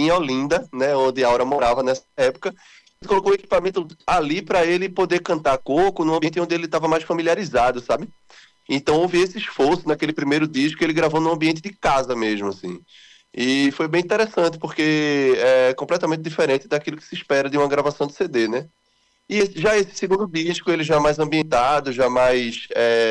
em Olinda, né, onde a Aura morava nessa época. Ele colocou o equipamento ali para ele poder cantar coco num ambiente onde ele estava mais familiarizado, sabe? Então houve esse esforço naquele primeiro disco que ele gravou num ambiente de casa mesmo, assim. E foi bem interessante, porque é completamente diferente daquilo que se espera de uma gravação de CD, né? E já esse segundo disco, ele já mais ambientado, já mais,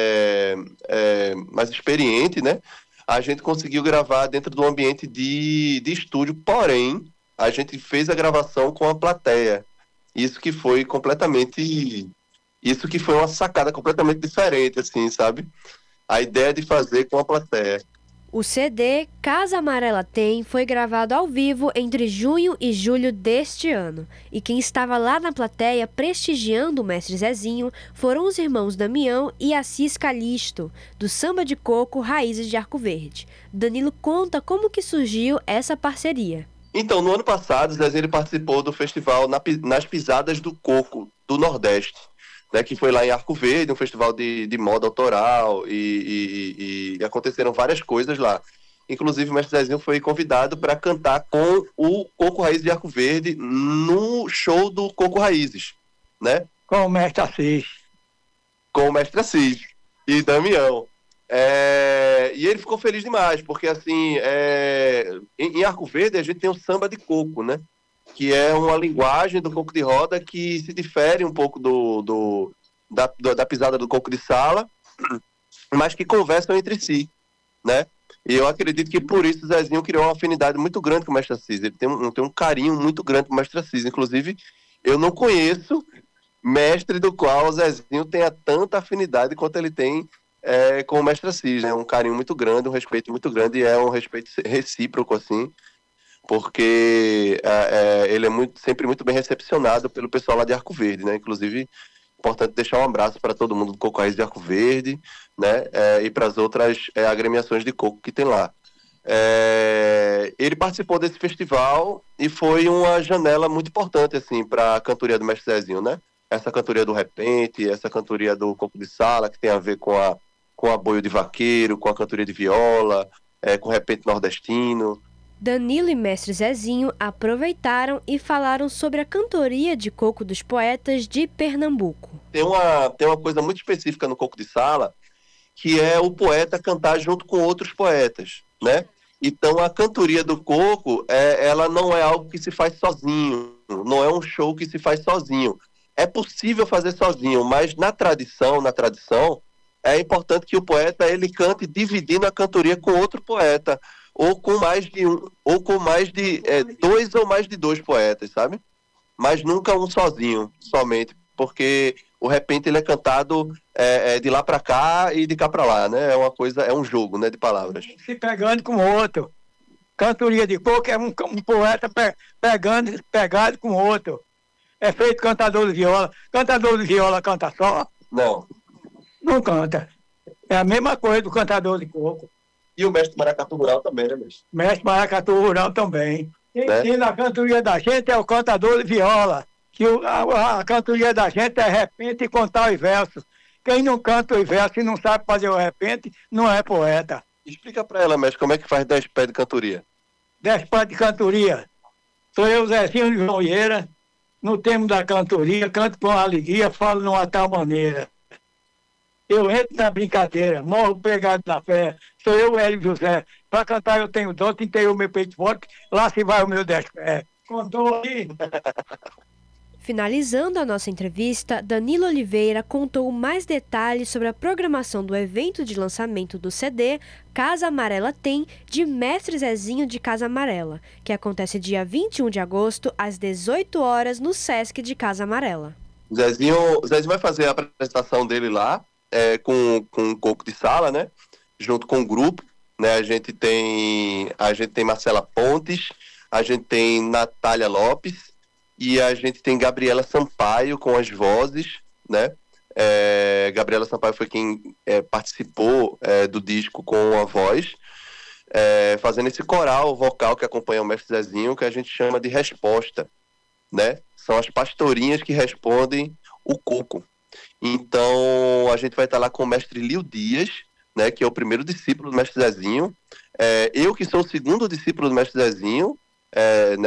mais experiente, né? A gente conseguiu gravar dentro de um ambiente de estúdio, porém, a gente fez a gravação com a plateia. Isso que foi completamente... Isso que foi uma sacada completamente diferente, assim, sabe? A ideia de fazer com a plateia. O CD Casa Amarela Tem foi gravado ao vivo entre junho e julho deste ano. E quem estava lá na plateia prestigiando o mestre Zezinho foram os irmãos Damião e Assis Calixto, do Samba de Coco Raízes de Arco Verde. Danilo conta como que surgiu essa parceria. Então, no ano passado, o Zezinho ele participou do festival Nas Pisadas do Coco, do Nordeste, né, que foi lá em Arco Verde, um festival de moda autoral, e aconteceram várias coisas lá. Inclusive, o mestre Zezinho foi convidado para cantar com o Coco Raiz de Arco Verde no show do Coco Raízes, né? Com o mestre Assis. Com o mestre Assis e Damião. E ele ficou feliz demais, porque assim, em Arco Verde a gente tem o samba de coco, né? Que é uma linguagem do coco de roda que se difere um pouco da pisada do coco de sala, mas que conversam entre si, né? E eu acredito que por isso o Zezinho criou uma afinidade muito grande com o mestre Assis. Ele tem um carinho muito grande com o mestre Assis. Inclusive, eu não conheço mestre do qual o Zezinho tenha tanta afinidade quanto ele tem com o mestre Assis, né? Um carinho muito grande, um respeito muito grande, e é um respeito recíproco, assim, porque ele é sempre muito bem recepcionado pelo pessoal lá de Arco Verde, né? Inclusive, importante deixar um abraço para todo mundo do Coco Raiz de Arco Verde, né? E para as outras agremiações de coco que tem lá. Ele participou desse festival e foi uma janela muito importante, assim, para a cantoria do mestre Zezinho, né? Essa cantoria do repente, essa cantoria do coco de sala, que tem a ver com a boio de vaqueiro, com a cantoria de viola, com o repente nordestino. Danilo e mestre Zezinho aproveitaram e falaram sobre a cantoria de coco dos poetas de Pernambuco. Tem uma coisa muito específica no coco de sala, que é o poeta cantar junto com outros poetas, né? Então a cantoria do coco, ela não é algo que se faz sozinho, não é um show que se faz sozinho. É possível fazer sozinho, mas na tradição, é importante que o poeta ele cante dividindo a cantoria com outro poeta, ou com mais de dois ou mais de dois poetas, sabe? Mas nunca um sozinho, somente, porque o repente ele é cantado de lá para cá e de cá para lá, né? É um jogo, né, de palavras. Se pegando com o outro. Cantoria de coco é um poeta pegado com o outro. É feito cantador de viola. Cantador de viola canta só? Não canta. É a mesma coisa do cantador de coco. E o mestre maracatu rural também, né, mestre? Mestre maracatu rural também. Quem ensina a cantoria da gente é o cantador de viola. Que a cantoria da gente é repente e contar os versos. Quem não canta os versos e não sabe fazer o repente, não é poeta. Explica pra ela, mestre, como é que faz 10 pés de cantoria? 10 pés de cantoria. Sou eu, Zezinho de João Vieira, no termo da cantoria, canto com alegria, falo de uma tal maneira. Eu entro na brincadeira, morro pegado na fé. Sou eu, Hélio José. Para cantar eu tenho dom, tentei o meu peito forte, lá se vai o meu 10 pés. Contou aí. Finalizando a nossa entrevista, Danilo Oliveira contou mais detalhes sobre a programação do evento de lançamento do CD Casa Amarela Tem, de Mestre Zezinho de Casa Amarela, que acontece dia 21 de agosto, às 18 horas, no Sesc de Casa Amarela. O Zezinho vai fazer a apresentação dele lá, com um coco de sala, né? Junto com o grupo, né? A gente tem Marcela Pontes, a gente tem Natália Lopes e a gente tem Gabriela Sampaio com as vozes, né? Gabriela Sampaio foi quem participou do disco com a voz, fazendo esse coral vocal que acompanha o mestre Zezinho, que a gente chama de resposta, né? São as pastorinhas que respondem o coco. Então, a gente vai estar lá com o mestre Lio Dias, né, que é o primeiro discípulo do mestre Zezinho. Eu que sou o segundo discípulo do mestre Zezinho,